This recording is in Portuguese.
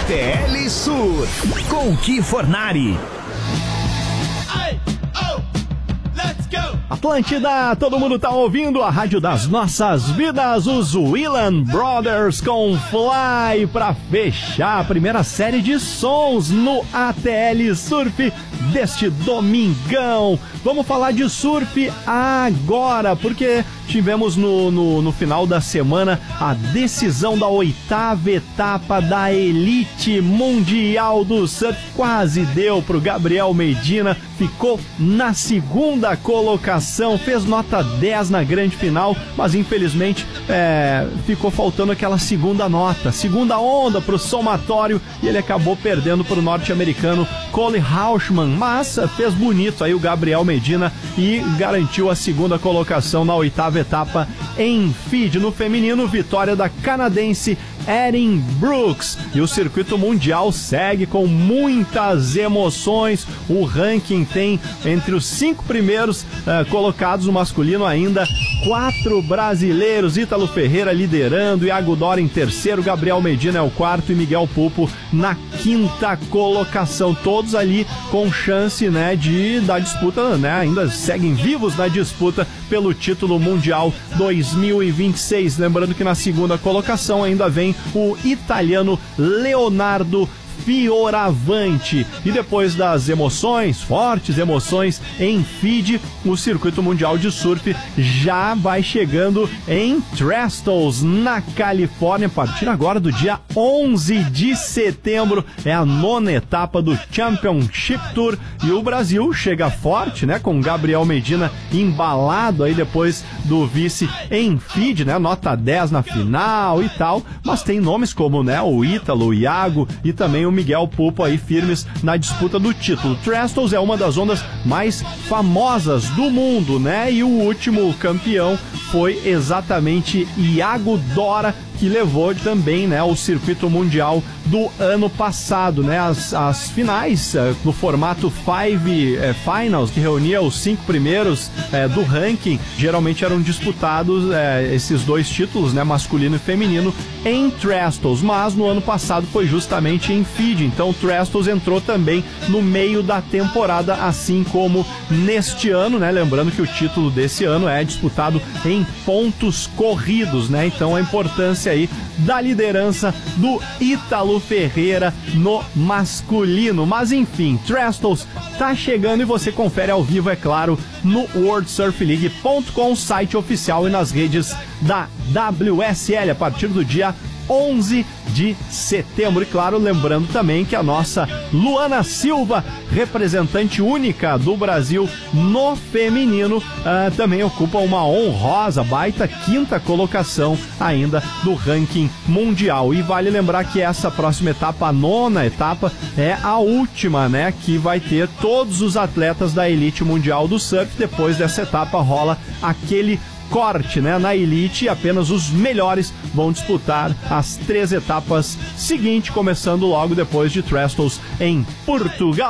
ATL Sur, com Ki Fornari. Atlântida, todo mundo tá ouvindo a rádio das nossas vidas, os Whelan Brothers com Fly, pra fechar a primeira série de sons no ATL Surf deste domingão. Vamos falar de surf agora, porque tivemos no final da semana a decisão da 8ª etapa da Elite Mundial do Surf. Quase deu pro Gabriel Medina, ficou na segunda colocação, fez nota 10 na grande final, mas infelizmente ficou faltando aquela segunda nota, segunda onda pro somatório, e ele acabou perdendo pro norte-americano Cole Hauschman, mas fez bonito aí o Gabriel Medina e garantiu a segunda colocação na 8ª etapa em feed. No feminino, vitória da canadense Erin Brooks, e o circuito mundial segue com muitas emoções. O ranking tem entre os 5 primeiros colocados no masculino ainda 4 brasileiros: Ítalo Ferreira liderando, Iago Dora em terceiro, Gabriel Medina é o quarto e Miguel Pupo na 5ª colocação. Todos ali com chance, né, da disputa, né, ainda seguem vivos na disputa pelo título mundial 2026. Lembrando que na segunda colocação ainda vem o italiano Leonardo Fioravanti. E depois das emoções, fortes emoções em feed, o circuito mundial de surf já vai chegando em Trestles, na Califórnia, a partir agora do dia 11 de setembro. É a 9ª etapa do Championship Tour, e o Brasil chega forte, né, com Gabriel Medina embalado aí depois do vice em feed, né, nota 10 na final e tal, mas tem nomes como, né, o Ítalo, o Iago e também o Miguel Pupo aí firmes na disputa do título. Trestles é uma das ondas mais famosas do mundo, né? E o último campeão foi exatamente Iago Dora, que levou também, né, o circuito mundial do ano passado, né? As finais no formato finals, que reunia os 5 primeiros do ranking, geralmente eram disputados esses 2 títulos, né, masculino e feminino, em Trestles, mas no ano passado foi justamente em feed, então Trestles entrou também no meio da temporada, assim como neste ano, né? Lembrando que o título desse ano é disputado em pontos corridos, né? Então a importância aí da liderança do Ítalo Ferreira no masculino. Mas enfim, Trestles tá chegando e você confere ao vivo, é claro, no WorldSurfLeague.com, site oficial, e nas redes da WSL a partir do dia 11 de setembro. E claro, lembrando também que a nossa Luana Silva, representante única do Brasil no feminino, também ocupa uma honrosa, baita 5ª colocação ainda do ranking mundial. E vale lembrar que essa próxima etapa, a 9ª etapa, é a última, né, que vai ter todos os atletas da elite mundial do surf. Depois dessa etapa rola aquele corte, né, na elite, apenas os melhores vão disputar as 3 etapas seguintes, começando logo depois de Trestles em Portugal.